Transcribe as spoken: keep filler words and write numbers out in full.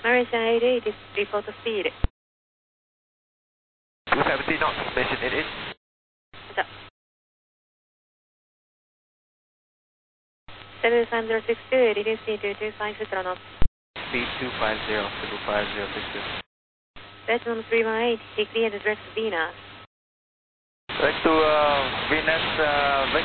Malaysia eight eight is report to speed. two seventy knots, station eight eight. What's up? seven five zero six two, reduce speed to two five zero knots. Speed two five zero, two five zero six two. Decimal three one eight, take clear the direct to Venus. Direct to uh, Venus, uh,